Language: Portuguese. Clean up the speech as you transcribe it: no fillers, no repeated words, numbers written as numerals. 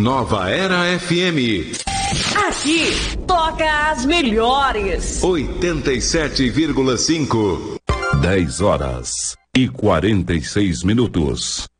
Nova Era FM. Aqui toca as melhores. 87,5. 10 horas e 46 minutos.